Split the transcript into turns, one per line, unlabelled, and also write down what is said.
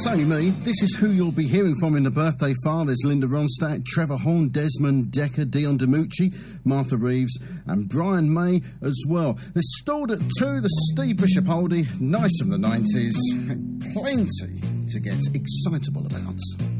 It's only me. This is who you'll be hearing from in the birthday file. There's Linda Ronstadt, Trevor Horn, Desmond Decker, Dion DiMucci, Martha Reeves and Brian May as well. There's Stalled at 2, the Steve Bishop oldie, nice from the 90s, plenty to get excitable about.